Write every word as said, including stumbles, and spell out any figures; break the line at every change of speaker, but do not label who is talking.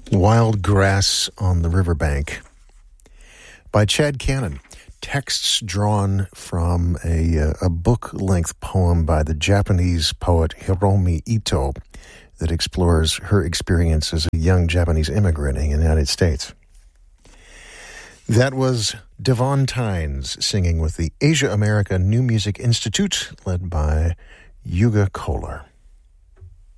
Wild Grass on the Riverbank by Chad Cannon. Texts drawn from a, uh, a book-length poem by the Japanese poet Hiromi Ito that explores her experience as a young Japanese immigrant in the United States. That was Devon Tynes singing with the Asia America New Music Institute, led by Yuga Kolar.